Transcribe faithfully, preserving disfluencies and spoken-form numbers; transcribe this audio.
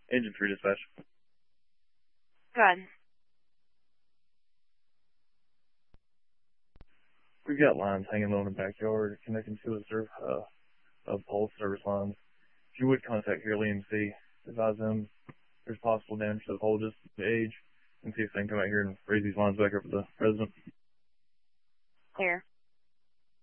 Engine three dispatch. Good. We've got lines hanging low in the backyard connecting to a, serv uh, a pole service lines. If you would contact here E M C, advise them there's possible damage to the pole just the age, and see if they can come out here and raise these lines back up for the resident. Clear.